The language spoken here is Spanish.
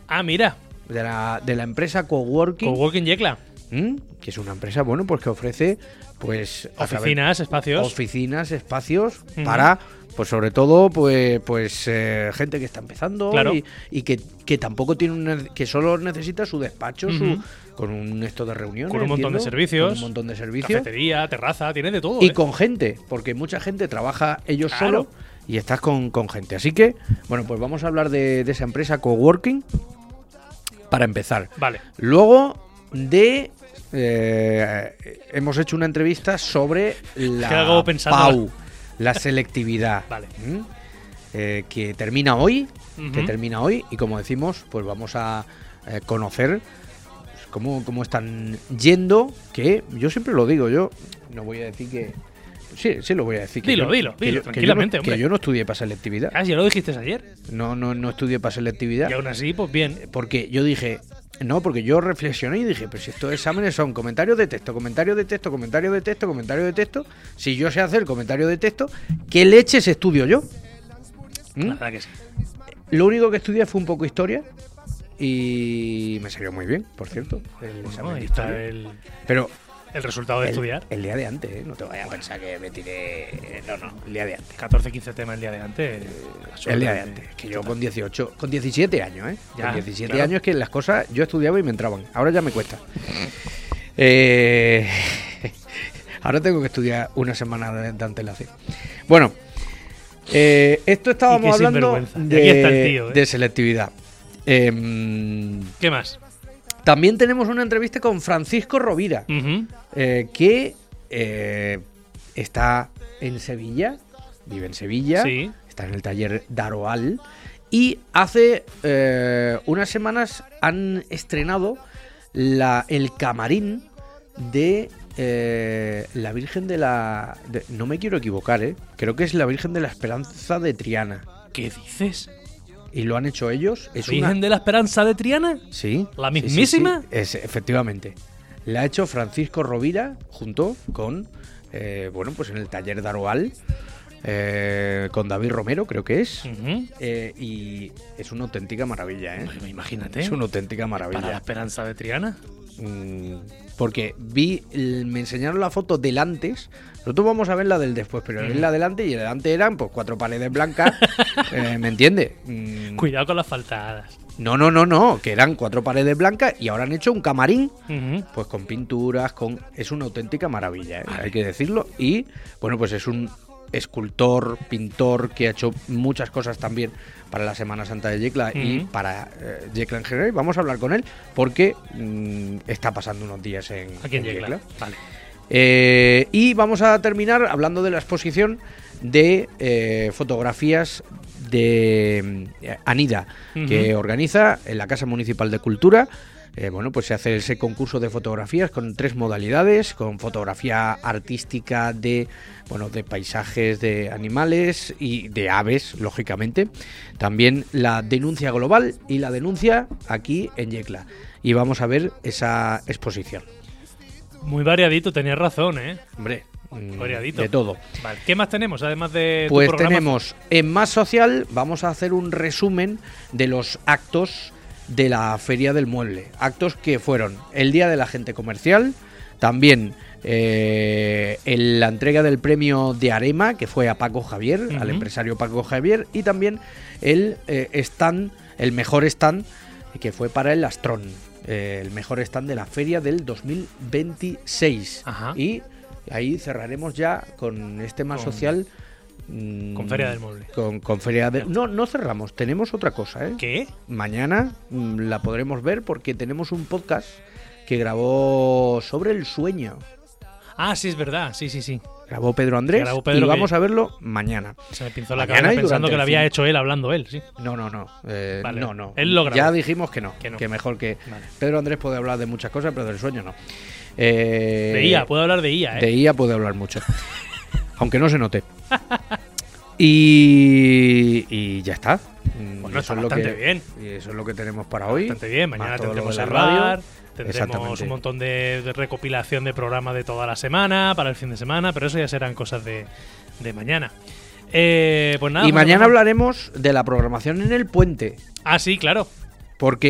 Ah, mira. de la empresa Coworking. Coworking Yecla. Que es una empresa, bueno, pues que ofrece pues Oficinas, espacios. para, pues sobre todo, pues gente que está empezando, Claro. y que tampoco tiene que solo necesita su despacho, con un esto de reuniones, Con un montón de servicios. con un montón de servicios, Cafetería, terraza, tiene de todo. y con gente, porque mucha gente trabaja ellos Claro. solo y estás con gente. Así que, bueno, pues vamos a hablar de esa empresa Coworking para empezar. Vale. Luego hemos hecho una entrevista sobre Que la hago pensando PAU, la selectividad. Vale. Que termina hoy. Ujú. Que termina hoy. Y como decimos, pues vamos a conocer cómo están yendo. Que yo siempre lo digo, yo no voy a decir que. Sí lo voy a decir. Dilo, tranquilamente, que hombre. yo no estudié para selectividad. Ah, ya lo dijiste ayer. No estudié para selectividad. Y aún así, pues bien. Porque yo dije, no, porque yo reflexioné y dije, pero si estos exámenes son comentarios de texto, comentarios de texto, comentarios de texto, comentarios de texto, si yo sé hacer comentario de texto, ¿qué leches estudio yo? La verdad que sí. Lo único que estudié fue un poco historia y me salió muy bien, por cierto, el Bueno, examen de ahí está historia. el Pero resultado de estudiar. el día de antes, no te vayas a pensar que me tiré. No, el día de antes. 14, 15 temas el día de antes. El día de antes, que yo con 18, con 17 años, Ya, con 17 claro. años que las cosas yo estudiaba y me entraban. Ahora ya me cuesta. Ahora tengo que estudiar una semana de antelación. Bueno, esto estábamos Y qué hablando sinvergüenza. Y aquí está el tío, de selectividad. ¿Qué más? También tenemos una entrevista con Francisco Rovira, Ujú. que está en Sevilla, vive en Sevilla, Sí. está en el taller Daroal, y hace unas semanas han estrenado el camarín de la Virgen de la... no me quiero equivocar, creo que es la Virgen de la Esperanza de Triana, ¿Qué dices? y lo han hecho ellos. Es ¿Virgen de la Esperanza de Triana? Sí. ¿La sí, mismísima? sí. Efectivamente. La ha hecho Francisco Rovira junto con, bueno, pues en el taller Daroal, con David Romero, creo que es. Ujú. Y es una auténtica maravilla, ¿eh? Pues imagínate. Es una auténtica Para la maravilla. Esperanza de Triana. Porque me enseñaron la foto del antes. Nosotros vamos a ver la del después, pero es la del antes, y el delante eran pues 4 paredes blancas. ¿Me entiendes? Cuidado con las faltadas. No, que eran 4 paredes blancas y ahora han hecho un camarín, Ujú. pues con pinturas, es una auténtica maravilla, hay que decirlo. Y bueno, pues es un escultor, pintor que ha hecho muchas cosas también para la Semana Santa de Yecla y para Yecla en general. Y vamos a hablar con él porque está pasando unos días Aquí en Yecla. Yecla. Vale. Y vamos a terminar hablando de la exposición de fotografías de Anida, que organiza en la Casa Municipal de Cultura. Bueno, pues se hace ese concurso de fotografías con 3 modalidades, con fotografía artística de paisajes, de animales y de aves, lógicamente. También la denuncia global y la denuncia aquí en Yecla. Y vamos a ver esa exposición. Muy variadito, tenías razón, ¿eh? Hombre, Variadito. de todo. Vale. ¿Qué más tenemos, además de tu Pues programa? tenemos en Más Social, vamos a hacer un resumen de los actos de la Feria del Mueble. Actos que fueron el Día del Agente Comercial, también la entrega del premio de Arema, que fue a Paco Javier, al empresario Paco Javier, y también el mejor stand, que fue para el Astrón, el mejor stand de la Feria del 2026. Ajá. Y ahí cerraremos ya con este Más Social. Con Feria del Mueble. Con Feria del... No cerramos, tenemos otra cosa, ¿eh? ¿Qué? Mañana la podremos ver porque tenemos un podcast que grabó sobre el sueño. Ah, sí, es verdad. Sí. Grabó Pedro Andrés Grabó Pedro, y vamos a verlo mañana. Se me pinzó la Mañana cabeza y pensando durante que lo el había fin. hecho él, hablando él, sí. No. Vale. No. Él lo grabó. Ya dijimos que no, Que no. que mejor que... Vale. Pedro Andrés puede hablar de muchas cosas, pero del sueño no. De IA, puedo hablar de IA, ¿eh? De IA puede hablar mucho. Aunque no se note. Y ya está. Bueno, Eso está es lo bastante que, bien. y eso es lo que tenemos para hoy. Bastante bien. Mañana Más todo lo tendremos de el la radio. bar, tendremos Exactamente. un montón de recopilación de programas de toda la semana, para el fin de semana, pero eso ya serán cosas de mañana. Pues nada. Y José mañana Manuel. hablaremos de la programación en el puente. Ah, sí, claro. Porque